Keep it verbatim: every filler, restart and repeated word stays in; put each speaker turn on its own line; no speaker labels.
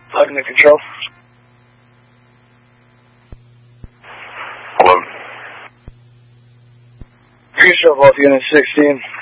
Plugging the control.
Hello.
Control, both units sixteen.